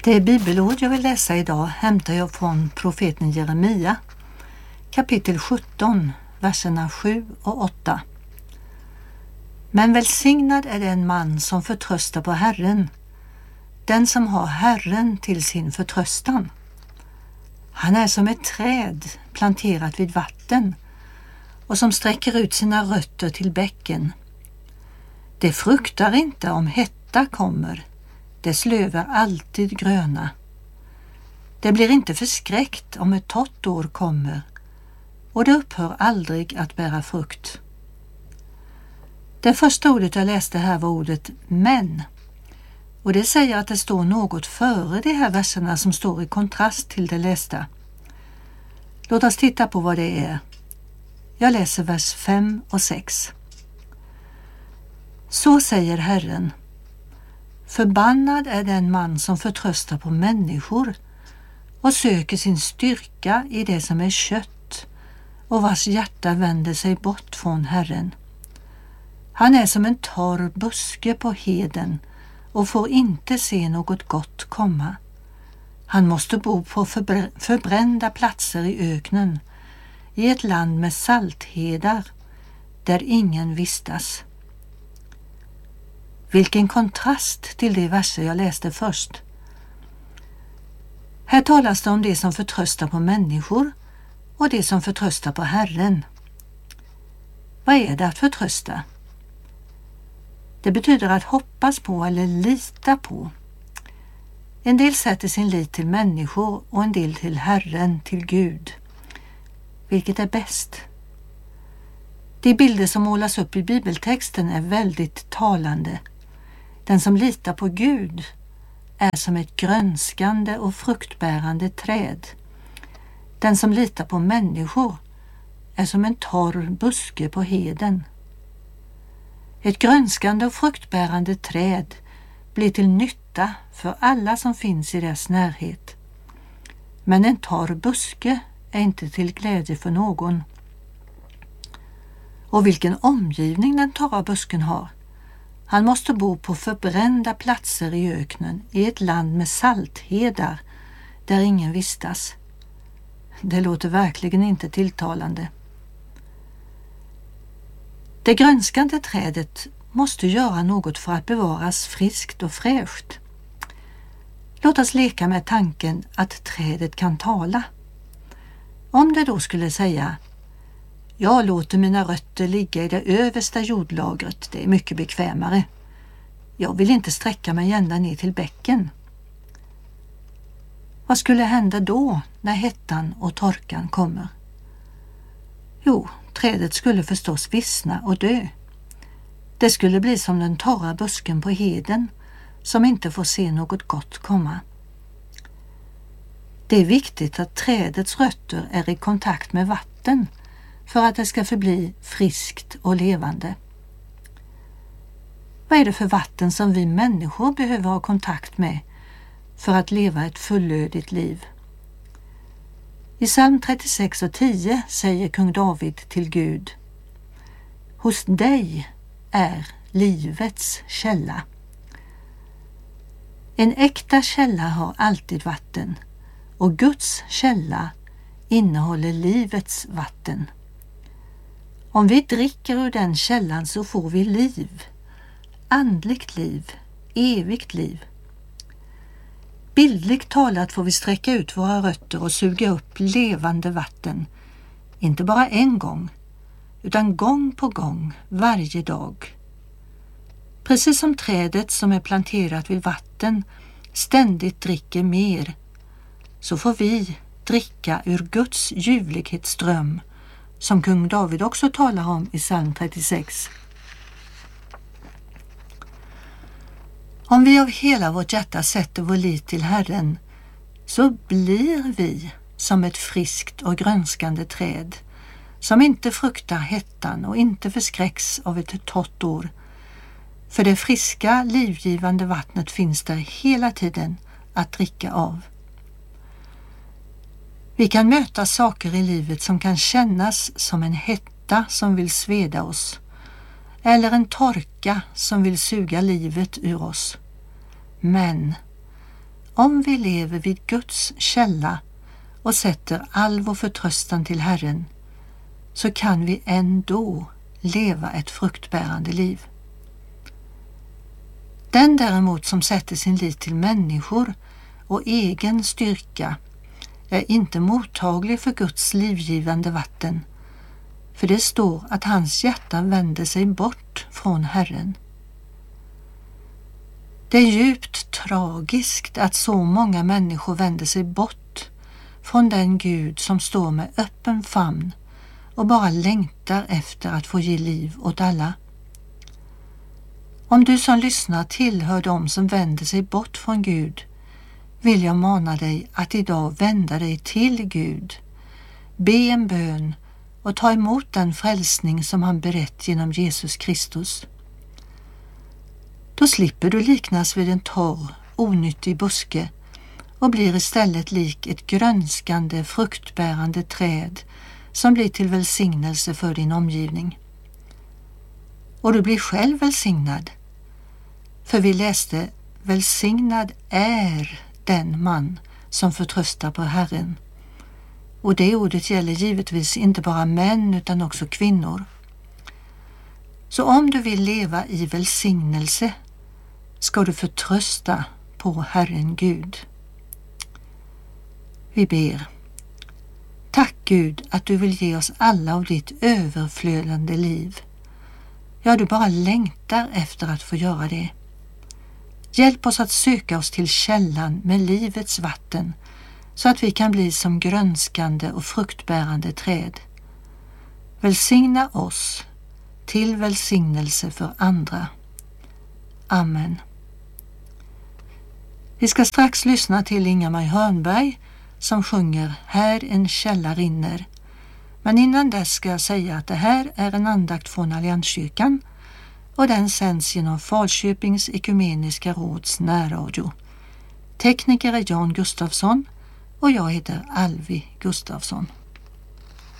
Det bibelord jag vill läsa idag hämtar jag från profeten Jeremia, kapitel 17, verserna 7 och 8. Men välsignad är den man som förtröstar på Herren, den som har Herren till sin förtröstan. Han är som ett träd planterat vid vatten och som sträcker ut sina rötter till bäcken. Det fruktar inte om hetta kommer, dess löv är alltid gröna. Det blir inte förskräckt om ett torrt år kommer, och det upphör aldrig att bära frukt. Det första ordet jag läste här var ordet men, och det säger att det står något före de här verserna som står i kontrast till det lästa. Låt oss titta på vad det är. Jag läser vers 5 och 6. Så säger Herren: förbannad är den man som förtröstar på människor och söker sin styrka i det som är kött och vars hjärta vänder sig bort från Herren. Han är som en torr buske på heden och får inte se något gott komma. Han måste bo på förbrända platser i öknen, i ett land med salthedar, där ingen vistas. Vilken kontrast till de verser jag läste först. Här talas det om det som förtröstar på människor och det som förtröstar på Herren. Vad är det att förtrösta? Det betyder att hoppas på eller lita på. En del sätter sin lit till människor och en del till Herren, till Gud. Vilket är bäst? De bilder som målas upp i bibeltexten är väldigt talande. Den som litar på Gud är som ett grönskande och fruktbärande träd. Den som litar på människor är som en torr buske på heden. Ett grönskande och fruktbärande träd blir till nytta för alla som finns i dess närhet. Men en torr buske är inte till glädje för någon. Och vilken omgivning den torra busken har. Han måste bo på förbrända platser i öknen, i ett land med salthedar, där ingen vistas. Det låter verkligen inte tilltalande. Det grönskande trädet måste göra något för att bevaras friskt och fräscht. Låt oss leka med tanken att trädet kan tala. Om det då skulle säga: jag låter mina rötter ligga i det översta jordlagret, det är mycket bekvämare. Jag vill inte sträcka mig ända ner till bäcken. Vad skulle hända då när hettan och torkan kommer? Jo, trädet skulle förstås vissna och dö. Det skulle bli som den torra busken på heden som inte får se något gott komma. Det är viktigt att trädets rötter är i kontakt med vatten för att det ska förbli friskt och levande. Vad är det för vatten som vi människor behöver ha kontakt med för att leva ett fullödigt liv? I psalm 36 och 10 säger kung David till Gud: hos dig är livets källa. En äkta källa har alltid vatten, och Guds källa innehåller livets vatten. Om vi dricker ur den källan så får vi liv, andligt liv, evigt liv. Bildligt talat får vi sträcka ut våra rötter och suga upp levande vatten, inte bara en gång, utan gång på gång, varje dag. Precis som trädet som är planterat vid vatten ständigt dricker mer, så får vi dricka ur Guds ljuvlighetsström, som kung David också talar om i psalm 36. Om vi av hela vårt hjärta sätter vår lit till Herren, så blir vi som ett friskt och grönskande träd, som inte fruktar hettan och inte förskräcks av ett torrt år. För det friska, livgivande vattnet finns där hela tiden att dricka av. Vi kan möta saker i livet som kan kännas som en hetta som vill sveda oss, eller en torka som vill suga livet ur oss. Men Om vi lever vid Guds källa och sätter all vår förtröstan till Herren, så kan vi ändå leva ett fruktbärande liv. Den däremot som sätter sin lit till människor och egen styrka är inte mottaglig för Guds livgivande vatten, för det står att hans hjärta vänder sig bort från Herren. Det är djupt tragiskt att så många människor vänder sig bort från den Gud som står med öppen famn och bara längtar efter att få ge liv åt alla. Om du som lyssnar tillhör dem som vänder sig bort från Gud, vill jag mana dig att idag vända dig till Gud, be en bön och ta emot den frälsning som han berett genom Jesus Kristus. Då slipper du liknas vid en torr, onyttig buske och blir istället lik ett grönskande, fruktbärande träd som blir till välsignelse för din omgivning. Och du blir själv välsignad, för vi läste: välsignad är den man som förtröstar på Herren. Och det ordet gäller givetvis inte bara män utan också kvinnor. Så om du vill leva i välsignelse ska du förtrösta på Herren Gud. Vi ber. Tack Gud att du vill ge oss alla av ditt överflödande liv. Ja, du bara längtar efter att få göra det. Hjälp oss att söka oss till källan med livets vatten så att vi kan bli som grönskande och fruktbärande träd. Välsigna oss till välsignelse för andra. Amen. Vi ska strax lyssna till Inga-Maj Hörnberg som sjunger Här en källa rinner. Men innan dess ska jag säga att det här är en andakt från Allianskyrkan och den sänds genom Falköpings ekumeniska råds närradio. Tekniker är Jan Gustafsson och jag heter Alvi Gustafsson.